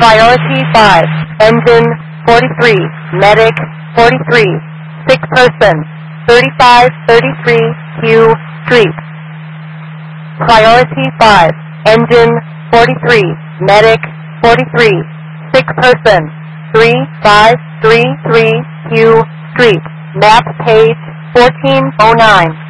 Priority 5, engine 43, medic 43, sick person 3533 Q Street. Priority 5, engine 43, medic 43, sick person 3533 Q Street. Map page 1409.